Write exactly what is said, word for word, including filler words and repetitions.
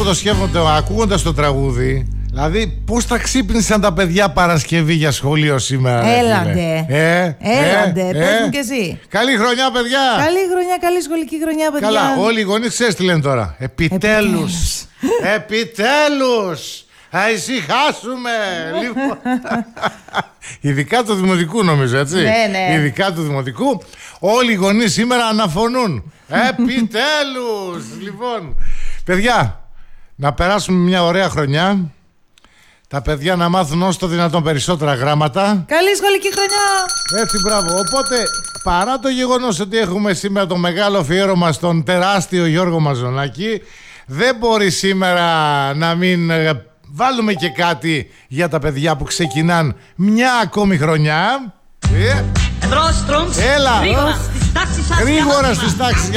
το σκέφτονται ακούγοντας το τραγούδι. Δηλαδή, πώς τα ξύπνησαν τα παιδιά Παρασκευή για σχολείο σήμερα? Έλαντε. Ε, Έλαντε, ε, πες ε. μου κι εσύ. Καλή χρονιά, παιδιά. Καλή χρονιά, καλή σχολική χρονιά, παιδιά. Καλά, όλοι οι γονείς ξέρεις τι λένε τώρα. Επιτέλους. Επιτέλους. Θα ησυχάσουμε. Λοιπόν. Ειδικά του δημοτικού, νομίζω, έτσι. Ναι, ναι. Ειδικά του δημοτικού. Όλοι οι γονείς σήμερα αναφωνούν. Επιτέλους. Λοιπόν, παιδιά, να περάσουμε μια ωραία χρονιά. Τα παιδιά να μάθουν όσο το δυνατόν περισσότερα γράμματα. Καλή σχολική χρονιά. Έτσι, μπράβο. Οπότε, παρά το γεγονός ότι έχουμε σήμερα το μεγάλο αφιέρωμα στον τεράστιο Γιώργο Μαζονάκη, δεν μπορεί σήμερα να μην βάλουμε και κάτι για τα παιδιά που ξεκινάν μια ακόμη χρονιά. Ε, έλα, γρήγορα στις τάξεις.